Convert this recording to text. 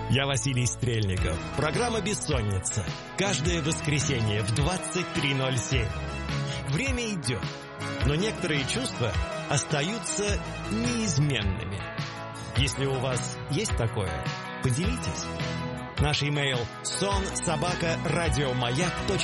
Я Василий Стрельников. Программа «Бессонница». Каждое воскресенье в 23:07. Время идет, но некоторые чувства остаются неизменными. Если у вас есть такое, поделитесь. Наш имейл сон@радиомаяк.ру.